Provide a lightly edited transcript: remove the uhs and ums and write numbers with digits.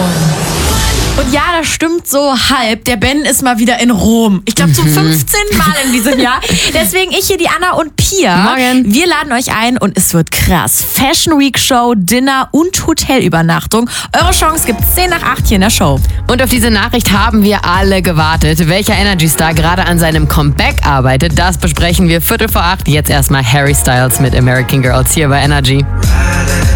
Und ja, das stimmt so halb. Der Ben ist mal wieder in Rom. Ich glaube zum 15. Mal in diesem Jahr. Deswegen ich hier, die Anna und Pia. Morgen. Wir laden euch ein und es wird krass. Fashion Week Show, Dinner und Hotelübernachtung. Eure Chance gibt's 10 nach 8 hier in der Show. Und auf diese Nachricht haben wir alle gewartet. Welcher Energy-Star gerade an seinem Comeback arbeitet, das besprechen wir 7:45. Jetzt erstmal Harry Styles mit American Girls hier bei Energy.